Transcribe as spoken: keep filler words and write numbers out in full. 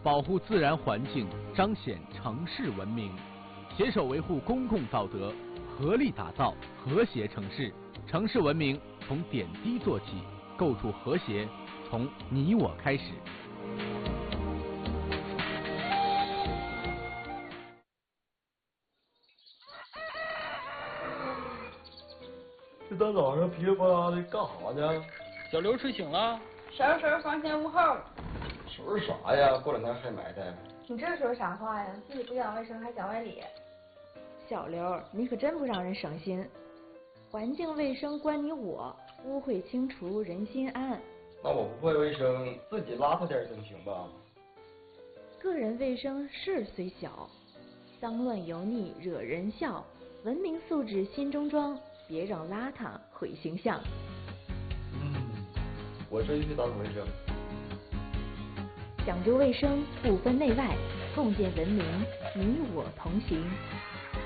保护自然环境，彰显城市文明，携手维护公共道德，合力打造和谐城市。城市文明从点滴做起，构筑和谐从你我开始。 这大早上噼里啪啦的干啥呢？ 小刘睡醒了， 收拾收拾房前屋后。 收拾啥呀？过两天还埋汰。 你这说啥话呀？自己不讲卫生还讲外理。 小刘，你可真不让人省心。环境卫生关你我，污秽清除人心安。 那我不会卫生，自己邋遢点总行吧？ 个人卫生事虽小，脏乱油腻惹人笑。文明素质心中装，别让邋遢毁形象。 嗯，我这就去打扫卫生。 讲究卫生，不分内外，共建文明，你我同行。